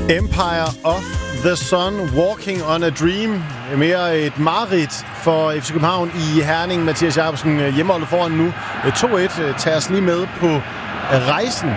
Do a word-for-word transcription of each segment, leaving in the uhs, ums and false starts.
Empire of the Sun, Walking on a Dream. Mere et mareridt for F C København i Herning. Mathias Jacobsen, hjemmeholdet foran nu to et. Tager os lige med på rejsen.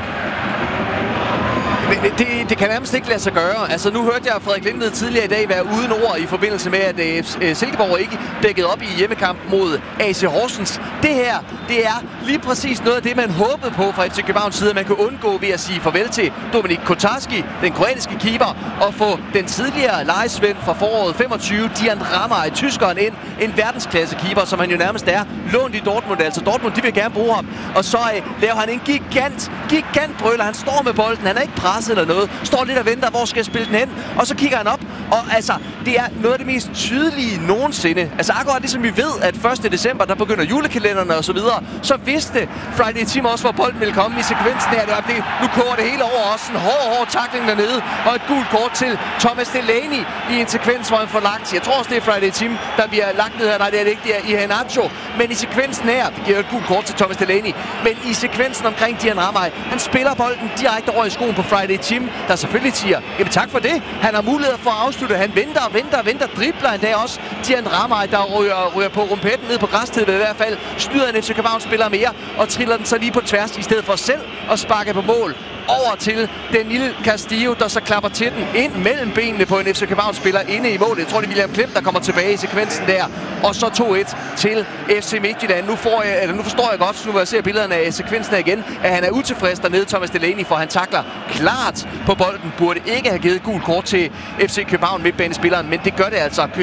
Det, det kan nærmest ikke lade sig gøre. Altså, nu hørte jeg Frederik Lindved tidligere i dag være uden ord i forbindelse med, at uh, Silkeborg ikke dækkede op i hjemmekamp mod A C Horsens. Det her, det er lige præcis noget af det, man håbede på fra F C Københavns side, man kunne undgå ved at sige farvel til Dominik Kotarski, den kroatiske keeper, og få den tidligere lejesvend fra foråret femogtyve, Dian Ramaj, tyskeren, ind. En verdensklasse keeper, som han jo nærmest er. Lånt i Dortmund, altså Dortmund, de vil gerne bruge ham. Og så uh, laver han en gigant, gigant brøler. Han står med bolden, han er ikke presset eller noget. Står lidt og venter, hvor skal jeg spille den hen? Og så kigger han op, og altså, det er noget af det mest tydelige nogensinde. Altså akkurat det, som vi ved, at første december, der begynder julekalenderne og så videre, så vidste Friday Team også, hvor bolden ville komme i sekvensen her. Det var det, nu koger det hele over os. En hård, hård tackling dernede, og et gult kort til Thomas Delaney i en sekvens, hvor han får lagt. Jeg tror også, det er Friday Team, der bliver lagt ned her. Nej, det er det ikke, det er Iheanacho. Men i sekvensen her, det giver et gult kort til Thomas Delaney, men i sekvensen omkring Dian Ramaj, han spiller bolden direkte over i skoen på Friday Team, der selvfølgelig siger, jamen tak for det. Han har mulighed for at afslutte. Han venter og venter og venter. Dribler en dag også. Dian Ramaj, der ryger, ryger på rumpetten ned på græstiden i hvert fald. Styrer en F C København spiller mere og triller den så lige på tværs i stedet for selv at sparke på mål. Over til den lille Castillo, der så klapper til den ind mellem benene på en F C København-spiller inde i målet. Jeg tror, det er William Klem, der kommer tilbage i sekvensen der. Og så to et til F C Midtjylland. Nu, får jeg, eller nu forstår jeg godt, nu hvor jeg ser billederne af sekvensen her igen, at han er utilfreds dernede, Thomas Delaney, for han takler klart på bolden. Burde ikke have givet gul kort til F C København midtbanespilleren, men det gør det altså.